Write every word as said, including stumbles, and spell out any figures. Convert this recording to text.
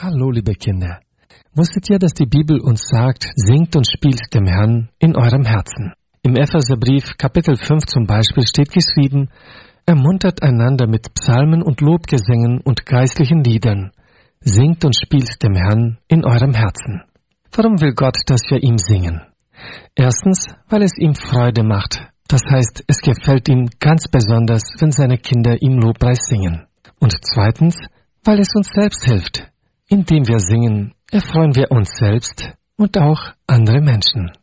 Hallo, liebe Kinder. Wusstet ihr, dass die Bibel uns sagt, singt und spielt dem Herrn in eurem Herzen? Im Epheserbrief Kapitel fünf zum Beispiel steht geschrieben, ermuntert einander mit Psalmen und Lobgesängen und geistlichen Liedern. Singt und spielt dem Herrn in eurem Herzen. Warum will Gott, dass wir ihm singen? Erstens, weil es ihm Freude macht. Das heißt, es gefällt ihm ganz besonders, wenn seine Kinder ihm Lobpreis singen. Und zweitens, weil es uns selbst hilft. Indem wir singen, erfreuen wir uns selbst und auch andere Menschen.